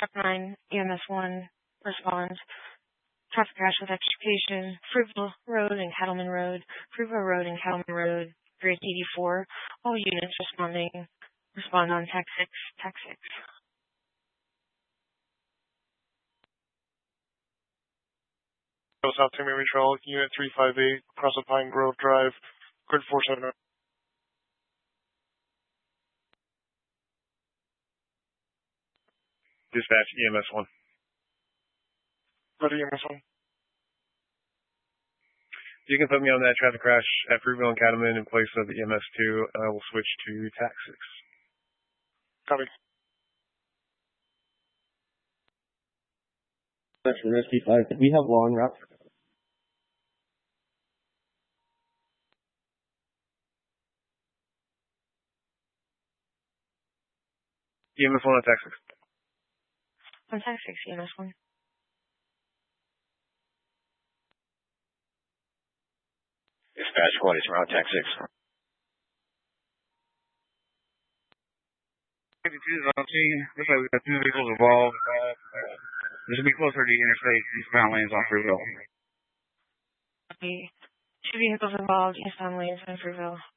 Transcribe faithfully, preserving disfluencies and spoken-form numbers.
Truck nine, E M S one, responds. Traffic crash with extrication, Fruitville Road and Cattleman Road, Fruitville Road and Cattleman Road, Grid eighty-four. All units responding. Respond on T A C six, T A C six. South Tammy Trail, Unit three five eight, across the Pine Grove Drive, Grid four seven. Dispatch E M S one. Ready, E M S one. You can put me on that traffic crash at Fruitville and Cattleman in place of E M S two, and I will switch to T A C six. Copy. That's from S P five. We have long route. E M S one on T A C six. On T A C six, E M S one. Dispatch one is around T A C six. fifty-two is on scene. Looks like we've got two vehicles involved. This will be closer to the interstate. Eastbound lanes on Fruitville. Copy. Two vehicles involved, eastbound lanes on Fruitville.